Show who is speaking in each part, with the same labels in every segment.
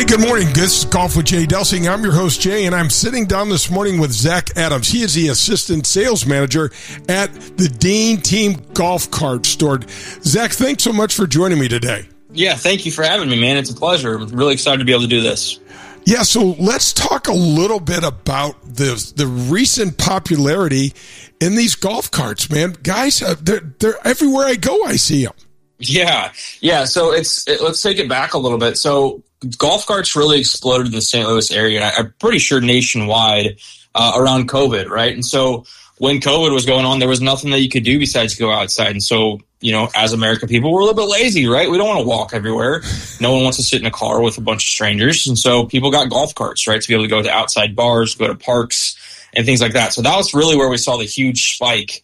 Speaker 1: Good morning. This is Golf with Jay Delsing. I'm your host, Jay, and I'm sitting down this morning with Zach Adams. He is the assistant sales manager at the Dean Team Golf Cart Store. Zach, thanks so much for joining me today.
Speaker 2: Yeah, thank you for having me, man. It's a pleasure. I'm really excited to be able to do this.
Speaker 1: Yeah, so let's talk a little bit about the recent popularity in these golf carts, man. Guys, they're everywhere I go, I see them.
Speaker 2: Yeah. So let's take it back a little bit. So golf carts really exploded in the St. Louis area. I'm pretty sure nationwide around COVID, right? And so when COVID was going on, there was nothing that you could do besides go outside. And so, you know, as American people, we're a little bit lazy, right? We don't want to walk everywhere. No one wants to sit in a car with a bunch of strangers. And so people got golf carts, right, to be able to go to outside bars, go to parks, and things like that. So that was really where we saw the huge spike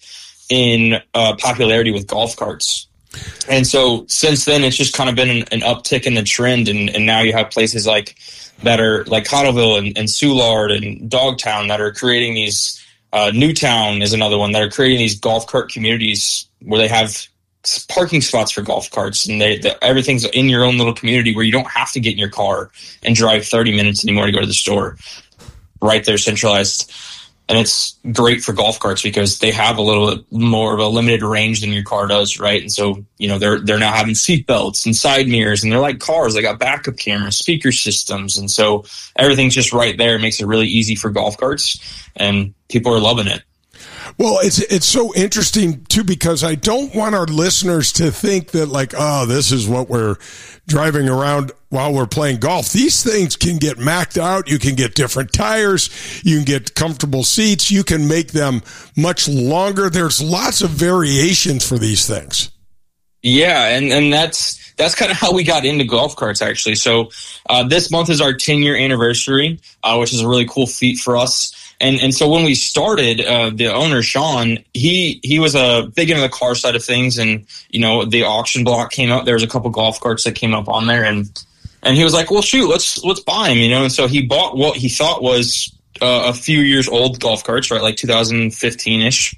Speaker 2: in popularity with golf carts. And so since then, it's just kind of been an uptick in the trend. And now you have places like that are like Cottleville and Soulard and Dogtown that are creating these, Newtown is another one, that are creating these golf cart communities where they have parking spots for golf carts, and everything's in your own little community where you don't have to get in your car and drive 30 minutes anymore to go to the store. Right there, centralized. And it's great for golf carts because they have a little bit more of a limited range than your car does, right? And so, you know, they're now having seat belts and side mirrors, and they're like cars. They got backup cameras, speaker systems, and so everything's just right there. It makes it really easy for golf carts, and people are loving it.
Speaker 1: Well, it's so interesting, too, because I don't want our listeners to think that, like, oh, this is what we're driving around while we're playing golf. These things can get maxed out. You can get different tires. You can get comfortable seats. You can make them much longer. There's lots of variations for these things. Yeah,
Speaker 2: and that's kind of how we got into golf carts, actually. So this month is our 10-year anniversary, which is a really cool feat for us. And so when we started, the owner, Sean, he was big into the car side of things. And, you know, the auction block came up. There was a couple golf carts that came up on there. And he was like, well, shoot, let's buy them, you know. And so he bought what he thought was a few years old golf carts, right, like 2015-ish.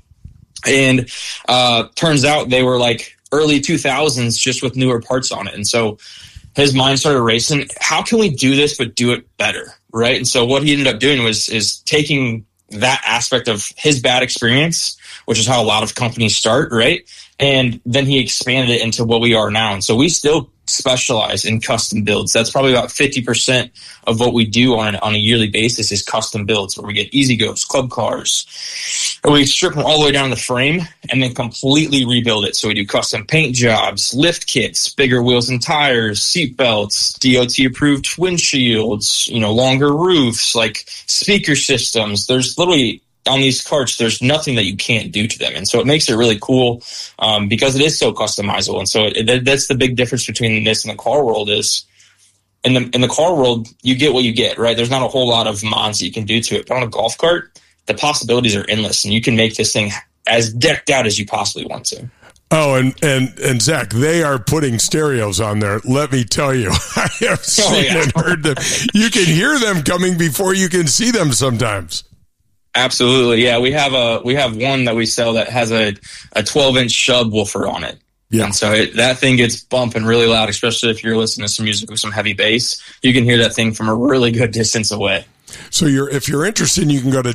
Speaker 2: And turns out they were like early 2000s just with newer parts on it. And so his mind started racing. How can we do this but do it better, right? And so what he ended up doing is taking that aspect of his bad experience, which is how a lot of companies start, right? And then he expanded it into what we are now. And so we still specialize in custom builds. That's probably about 50% of what we do on a yearly basis is custom builds, where we get E-Z-GOs, club cars, and we strip them all the way down to the frame and then completely rebuild it. So we do custom paint jobs, lift kits, bigger wheels and tires, seat belts, DOT approved windshields, you know, longer roofs, like speaker systems. There's literally, on these carts, there's nothing that you can't do to them. And so it makes it really cool because it is so customizable. And so that's the big difference between this and the car world is in the car world, you get what you get, right? There's not a whole lot of mods that you can do to it. But on a golf cart, the possibilities are endless, and you can make this thing as decked out as you possibly want to.
Speaker 1: Oh, and Zach, they are putting stereos on there. Let me tell you, I have seen and heard them. You can hear them coming before you can see them sometimes.
Speaker 2: Absolutely, yeah. We have one that we sell that has a 12-inch subwoofer on it. Yeah. And so that thing gets bumping really loud, especially if you're listening to some music with some heavy bass. You can hear that thing from a really good distance away.
Speaker 1: So if you're interested, you can go to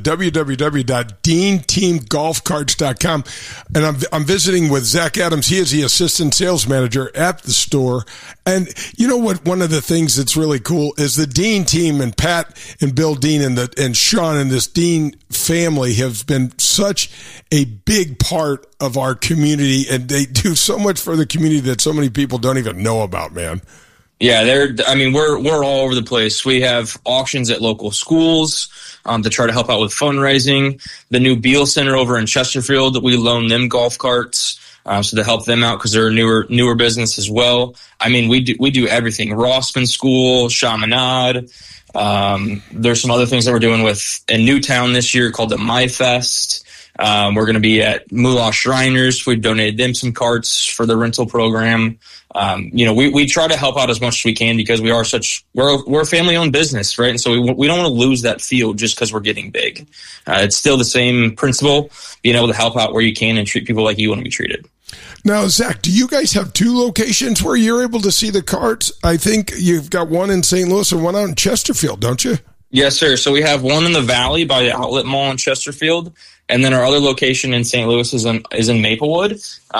Speaker 1: www.deanteamgolfcarts.com. And I'm visiting with Zach Adams. He is the assistant sales manager at the store. And you know what? One of the things that's really cool is the Dean team, and Pat and Bill Dean and Sean and this Dean family have been such a big part of our community, and they do so much for the community that so many people don't even know about, man.
Speaker 2: Yeah, we're all over the place. We have auctions at local schools to try to help out with fundraising. The new Beal Center over in Chesterfield, that we loan them golf carts so to help them out because they're a newer business as well. I mean, we do everything. Rossman School, Chaminade. There's some other things that we're doing in Newtown this year called the My Fest. We're going to be at Moolah Shriners. We donated them some carts for the rental program. We try to help out as much as we can because we're a family-owned business, right? And so we don't want to lose that field just because we're getting big. It's still the same principle, being able to help out where you can and treat people like you want to be treated.
Speaker 1: Now, Zach, do you guys have two locations where you're able to see the carts? I think you've got one in St. Louis and one out in Chesterfield, don't you?
Speaker 2: Yes, sir. So we have one in the Valley by the Outlet Mall in Chesterfield, and then our other location in St. Louis is in Maplewood.